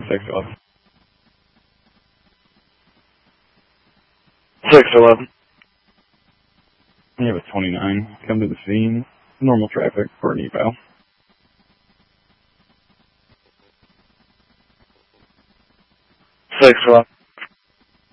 611. 611. You have a 29. Come to the scene. Normal traffic for an eval. 611.